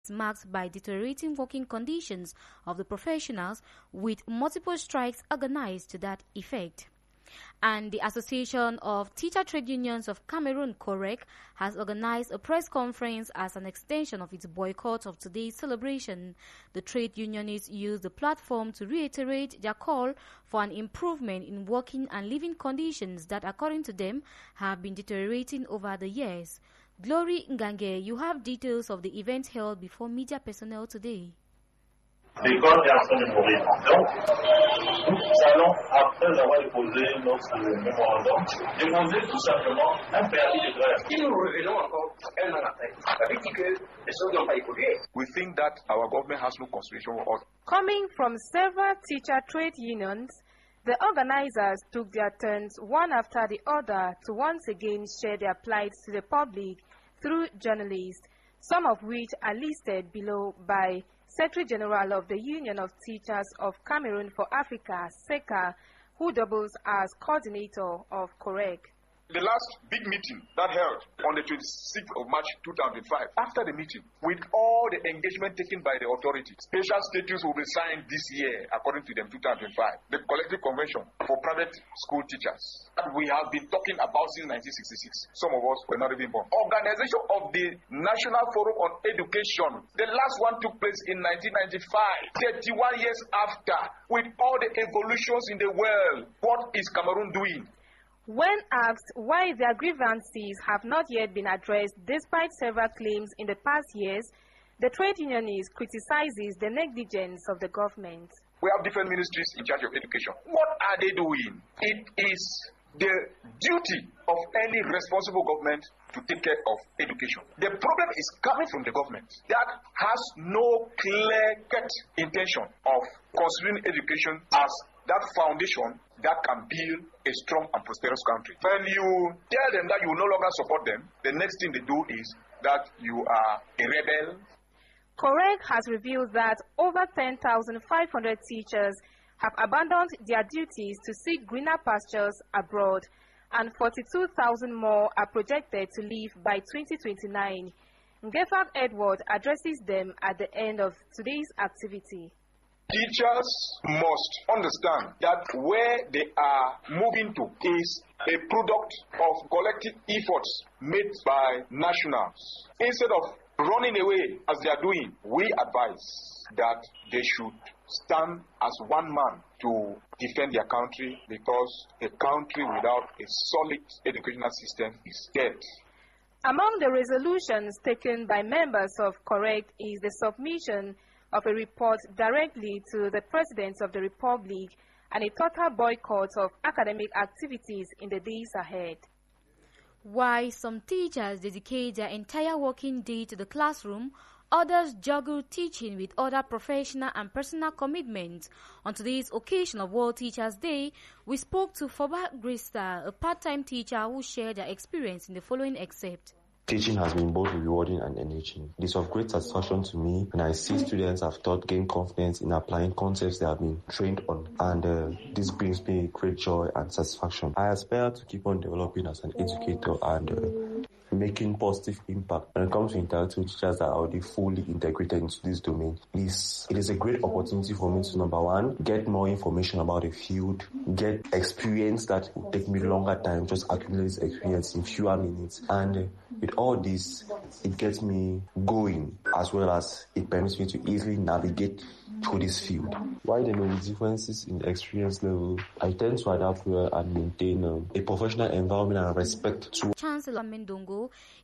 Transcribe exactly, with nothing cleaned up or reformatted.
marked by deteriorating working conditions of the professionals, with multiple strikes organized to that effect. And the Association of Teacher Trade Unions of Cameroon, COREC, has organized a press conference as an extension of its boycott of today's celebration. The trade unionists used the platform to reiterate their call for an improvement in working and living conditions that, according to them, have been deteriorating over the years. Glory Ngange, you have details of the event held before media personnel today. L'école est en train de mourir. Donc, nous allons, après avoir déposé notre mémorandum, déposer tout simplement un préavis de grève. Si nous revenons encore un an après, ça veut dire que les choses n'ont pas évolué. We think that our government has no consideration for us. Coming from several teacher trade unions, the organizers took their turns one after the other to once again share their plight to the public through journalists, some of which are listed below by Secretary General of the Union of Teachers of Cameroon for Africa, SECA, who doubles as coordinator of COREC. The last big meeting that held on the twenty-sixth of March two thousand five, after the meeting, with all the engagement taken by the authorities, special status will be signed this year, according to them, two thousand five, the collective convention for private school teachers that we have been talking about since nineteen sixty-six. Some of us were not even born. Organization of the National Forum on Education, the last one took place in nineteen ninety-five, thirty-one years after, with all the evolutions in the world. What is Cameroon doing? When asked why their grievances have not yet been addressed despite several claims in the past years, the trade unionist criticizes the negligence of the government. We have different ministries in charge of education. What are they doing? It is the duty of any responsible government to take care of education. The problem is coming from the government that has no clear-cut intention of considering education as that foundation that can build a strong and prosperous country. When you tell them that you will no longer support them, the next thing they do is that you are a rebel. COREC has revealed that over ten thousand five hundred teachers have abandoned their duties to seek greener pastures abroad, and forty-two thousand more are projected to leave by twenty twenty-nine. Ngefab Edward addresses them at the end of today's activity. Teachers must understand that where they are moving to is a product of collective efforts made by nationals. Instead of running away as they are doing, we advise that they should stand as one man to defend their country, because a country without a solid educational system is dead. Among the resolutions taken by members of COREC is the submission of a report directly to the President of the Republic and a total boycott of academic activities in the days ahead. While some teachers dedicate their entire working day to the classroom, others juggle teaching with other professional and personal commitments. On today's occasion of World Teachers' Day, we spoke to Foba Grista, a part-time teacher who shared their experience in the following excerpt. Teaching has been both rewarding and enriching. It is of great satisfaction to me when I see students have taught gain confidence in applying concepts they have been trained on, and uh, this brings me great joy and satisfaction. I aspire to keep on developing as an educator and uh, making positive impact when it comes to interacting with teachers that are already fully integrated into this domain. It is, it is a great opportunity for me to, number one, get more information about the field, get experience that will take me longer time, just accumulate this experience in fewer minutes. And uh, with all this, it gets me going, as well as it permits me to easily navigate through this field. Why there may be differences in experience level, I tend to adapt well and maintain um, a professional environment and respect to. Chancellor Mendongo